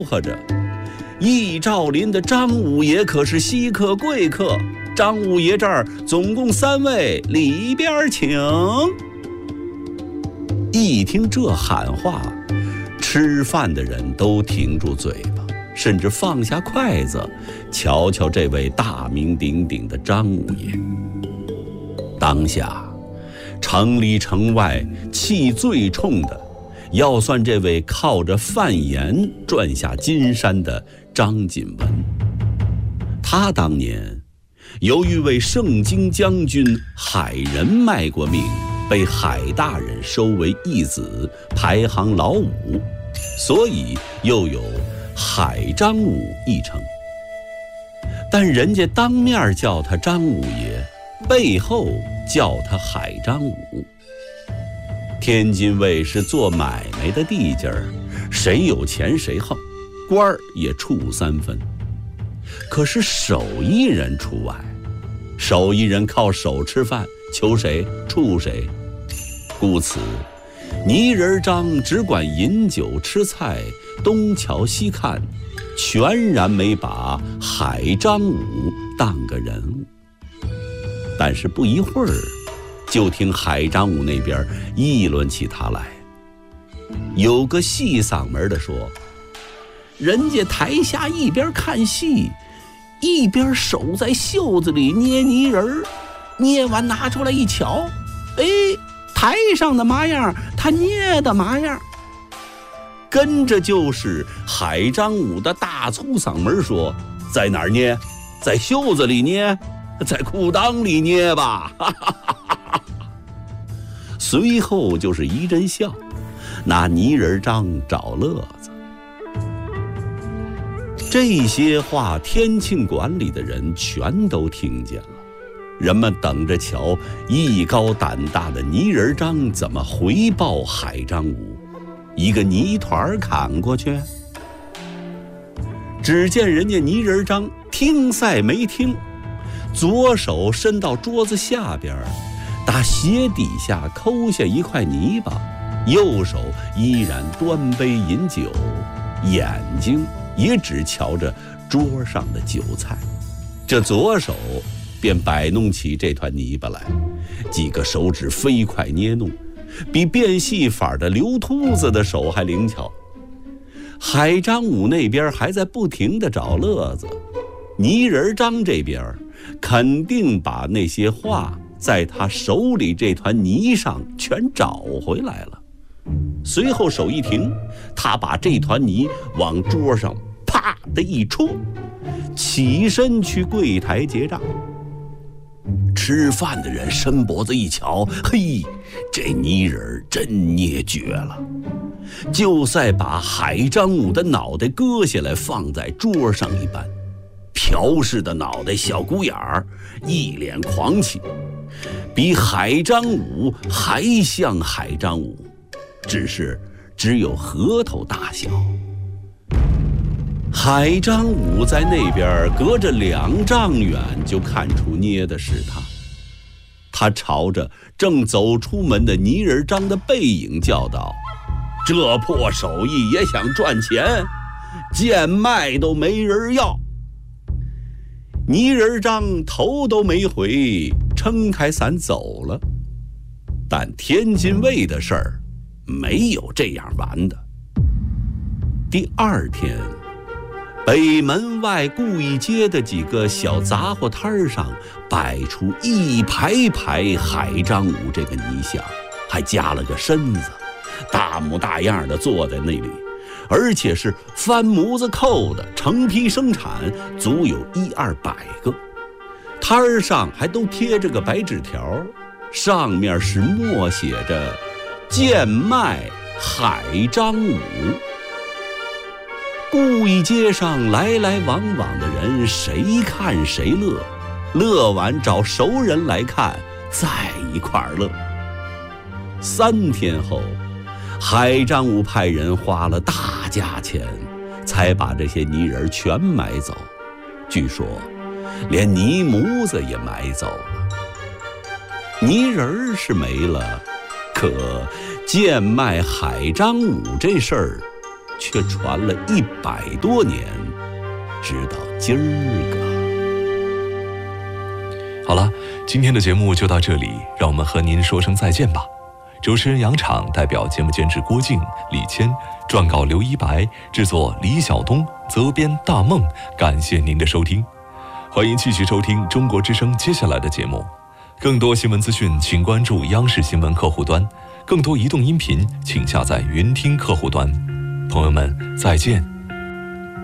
喝着：“义兆林的张五爷可是稀客贵客，张五爷这儿总共3位，里边请。”一听这喊话，吃饭的人都停住嘴巴，甚至放下筷子，瞧瞧这位大名鼎鼎的张五爷。当下城里城外气最冲的，要算这位靠着贩盐赚下金山的张锦文。他当年由于为盛京将军海仁卖过命，被海大人收为义子，排行老5，所以又有海张五一称。但人家当面叫他张五爷，背后叫他海张五。天津卫是做买卖的地界儿，谁有钱谁横，官儿也处3分。可是手艺人除外，手艺人靠手吃饭，求谁处谁。故此泥人张只管饮酒吃菜，东瞧西看，全然没把海张五当个人物。但是不一会儿，就听海张五那边议论起他来。有个细嗓门的说：“人家台下一边看戏，一边手在袖子里捏泥人，捏完拿出来一瞧，哎，台上的麻样，他捏的麻样。”跟着就是海张五的大粗嗓门说：“在哪儿捏？在袖子里捏？在裤裆里捏吧！”随后就是一阵笑，拿泥人张找乐子。这些话天庆馆里的人全都听见了，人们等着瞧艺高胆大的泥人张怎么回报海张五，一个泥团砍过去。只见人家泥人张听赛没听，左手伸到桌子下边，打鞋底下抠下一块泥巴，右手依然端杯饮酒，眼睛也只瞧着桌上的酒菜。这左手便摆弄起这团泥巴来，几个手指飞快捏弄，比变戏法的刘秃子的手还灵巧。海张五那边还在不停地找乐子，泥人张这边肯定把那些话在他手里这团泥上全找回来了。随后手一停，他把这团泥往桌上啪的一戳，起身去柜台结账。吃饭的人伸脖子一瞧，嘿，这泥人真捏绝了，就赛把海张五的脑袋割下来放在桌上一般。朴氏的脑袋小鼓眼儿，一脸狂气，比海张五还像海张五，只有核桃大小。海张五在那边隔着2丈远就看出捏的是他，他朝着正走出门的泥人张的背影叫道：“这破手艺也想赚钱，贱卖都没人要。”泥人张头都没回，撑开伞走了。但天津卫的事儿没有这样完的。第2天，北门外顾义街的几个小杂货摊上摆出一排排海张五这个泥像，还加了个身子，大模大样的坐在那里，而且是翻模子扣的，成批生产，足有100-200个。摊上还都贴着个白纸条，上面是默写着“贱卖海张五”。顾义街上来来往往的人，谁看谁乐，乐完找熟人来看，在一块儿乐。3天后，海张五派人花了大价钱，才把这些泥人全买走，据说连泥模子也买走了。泥人是没了，可贱卖海张五这事儿却传了100多年，直到今儿个。 好了，今天的节目就到这里，让我们和您说声再见吧。主持人杨昶代表节目监制郭靖、李谦，撰稿刘一白，制作李晓东，责编大梦。感谢您的收听，欢迎继续收听中国之声接下来的节目。更多新闻资讯，请关注央视新闻客户端；更多移动音频，请下载云听客户端。朋友们，再见。